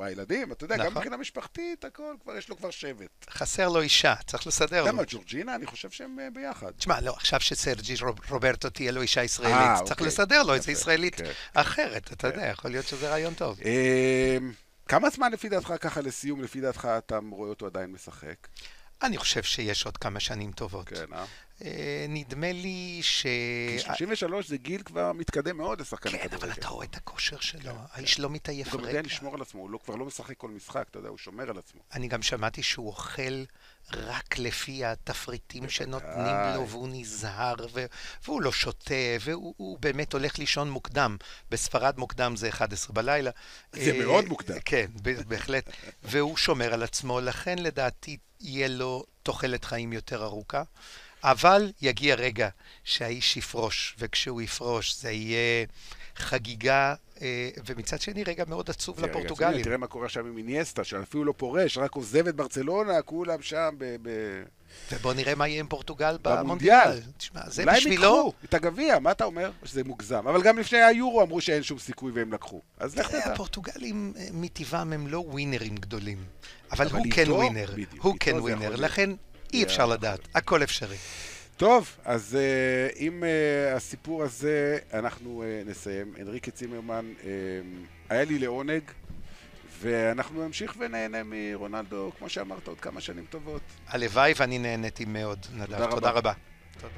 4 ילדים, אתה יודע, גם מבחינה משפחתית, הכל, יש לו כבר שבט. חסר לו אישה, צריך לסדר לו. למה, ג'ורג'ינה, אני חושב שהם ביחד. תשמע, לא, עכשיו שסרג'י רוברטו תהיה לו אישה ישראלית, צריך לסדר לו איזה ישראלית אחרת, אתה יודע, יכול להיות שזה רעיון טוב. כמה זמן לפי דעתך, ככה לסיום, לפי דעתך, אתה רואה אותו עדיין משחק? אני חושב שיש עוד כמה שנים טובות. כן, נדמה לי ש... כי 33 זה גיל כבר מתקדם מאוד לשחקן כדורגל. כן, אבל אתה רואה את הכושר שלו, האיש לא מתעייף רגע. הוא גם יודע לשמור על עצמו, הוא כבר לא משחק כל משחק, אתה יודע, הוא שומר על עצמו. אני גם שמעתי שהוא אוכל רק לפי התפריטים שנותנים לו, והוא נזהר, והוא לא שותה, והוא באמת הולך לישון מוקדם. בספרד מוקדם זה 11 בלילה. זה מאוד מוקדם. כן, בהחלט. והוא שומר על עצמו, לכן לדעתי יהיה לו תוחלת חיים יותר ארוכה. אבל יגיע רגע שהאיש יפרוש, וכשהוא יפרוש זה יהיה חגיגה, ומצד שני רגע מאוד עצוב לפורטוגלים. תראה מה קורה עכשיו עם אינייסטה, שאפילו לא פורש, רק עוזב את ברצלונה, כולם שם ובוא נראה מה יהיה עם פורטוגל במונדיאל. אולי הם יקחו את הגביע, מה אתה אומר? שזה מוגזם. אבל גם לפני היורו אמרו שאין שום סיכוי והם לקחו. אז לך תדע. הפורטוגלים מטבעם הם לא ווינרים גדולים, אבל הוא כן ווינר. הוא כן ווינר, לכן אי אפשר לדעת, הכל אפשרי. טוב, אז עם הסיפור הזה אנחנו נסיים. אנריקה צימרמן, היה לי לעונג, ואנחנו נמשיך ונהנה מרונלדו, כמו שאמרת, עוד כמה שנים טובות. הלוואי ואני נהניתי מאוד, נדב. תודה רבה. תודה.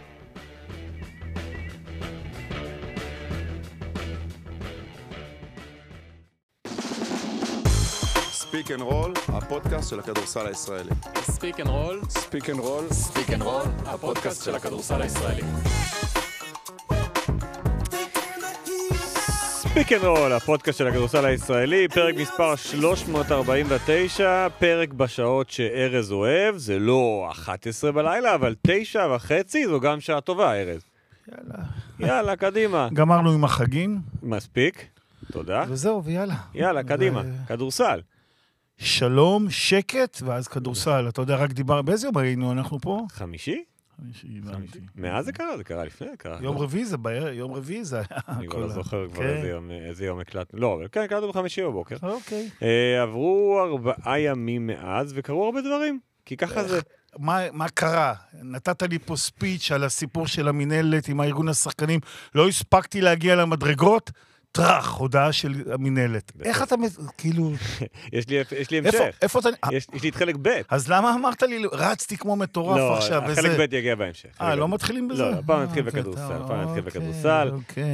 ספיק אנד רול, הפודקאסט של הכדורסל הישראלי. ספיק אנד רול, ספיק אנד רול, ספיק אנד רול, הפודקאסט של הכדורסל הישראלי. ספיק אנד רול, הפודקאסט של הכדורסל הישראלי, פרק מספר 349, פרק בשעות שארז אוהב, זה לא 11 בלילה, אבל 9:30, זו גם שעה טובה, ארז. יאללה, קדימה. גמרנו עם החגים. מספיק, תודה. וזהו, ויאללה. יאללה, קדימה, כדורסל. שלום, שקט, ואז כדורסל. אתה יודע, רק דיבר, באיזה יום היינו אנחנו פה? חמישי? הבנתי. מאז זה קרה? זה קרה לפני? יום רביעי זה יום רביעי זה היה. אני כבר לא זוכר כבר איזה יום הקלטנו. לא, אבל כן, הקלטנו בחמישי בבוקר. אוקיי. עברו 4 ימים מאז, וקרו הרבה דברים. כי ככה זה... מה קרה? נתת לי פה ספיץ' על הסיפור של המנהלת עם הארגון השחקנים. לא הספקתי להגיע למדרגות. טרח, הודעה של המנהלת. איך אתה, כאילו... יש לי המשך. איפה אתה... יש לי את חלק ב'. אז למה אמרת לי, רצתי כמו מטורף עכשיו? לא, חלק ב' יגיע בהמשך. לא מתחילים בזה? לא, פעם נתחיל בכדורסל.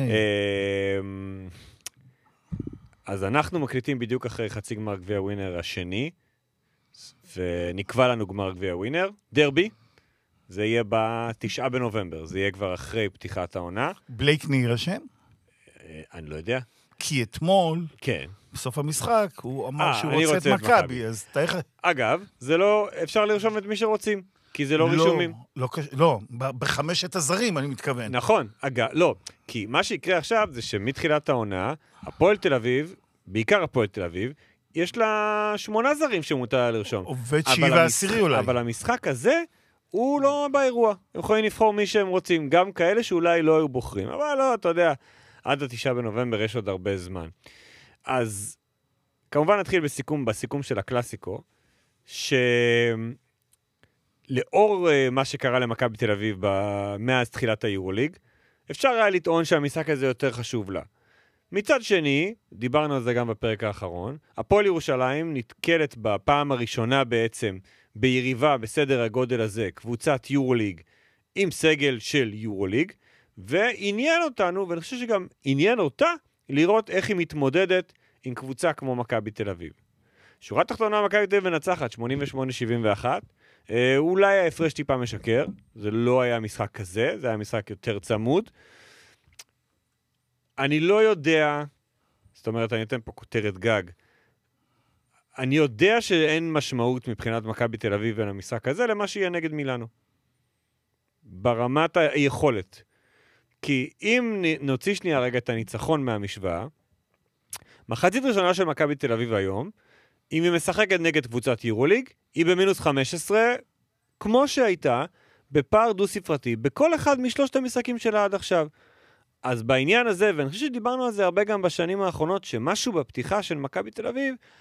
אז אנחנו מקליטים בדיוק אחרי חצי גמר גביע ווינר השני, ונקבע לנו גמר גביע ווינר, דרבי. זה יהיה ב9 בנובמבר, זה יהיה כבר אחרי פתיחת העונה. בלייקני יירשם? אני לא יודע. כי אתמול, כן. בסוף המשחק, הוא אמר שהוא רוצה את מכבי, אז אתה... אגב, זה לא, אפשר לרשום את מי שרוצים, כי זה לא רישומים. לא, בחמשת הזרים אני מתכוון. נכון, אגב, לא, כי מה שיקרה עכשיו זה שמתחילת העונה, הפועל תל אביב, בעיקר הפועל תל אביב, יש לה 8 זרים שמותר לרשום. עובד 7 עשירי אולי. אבל המשחק הזה, הוא לא באירוע. הם יכולים לבחור מי שהם רוצים, גם כאלה שאולי לא היו בוחרים. אבל לא, אתה יודע, עד 9 בנובמבר יש עוד הרבה זמן. אז כמובן נתחיל בסיכום של הקלאסיקו, שלאור מה שקרה למכבי תל אביב מאז תחילת היורוליג, אפשר היה לטעון שהמשחק הזה יותר חשוב לה. מצד שני, דיברנו על זה גם בפרק האחרון, הפועל ירושלים נתקלת בפעם הראשונה בעצם ביריבה בסדר הגודל הזה, קבוצת יורוליג עם סגל של יורוליג, ועניין אותנו, ואני חושב שגם עניין אותה, לראות איך היא מתמודדת עם קבוצה כמו מכבי תל אביב. שורה תחתונה, מכבי תל אביב מנצחת 88-71, אולי ההפרש טיפה משקר, זה לא היה משחק כזה, זה היה משחק יותר צמוד. אני לא יודע, זאת אומרת, אני אתן פה כותרת גג, אני יודע שאין משמעות מבחינת מכבי תל אביב בין המשחק הזה למה שיהיה נגד מילאנו. ברמת היכולת. כי אם נוציא שנייה רגע את הניצחון מהמשוואה, מחצית ראשונה של מכבי תל אביב היום, אם היא משחקת נגד קבוצת יורוליג, היא במינוס 15, כמו שהייתה, בפער דו-ספרתי, בכל אחד משלושת המשחקים שלה עד עכשיו. אז בעניין הזה, ואני חושב שדיברנו על זה הרבה גם בשנים האחרונות, שמשהו בפתיחה של מכבי תל אביב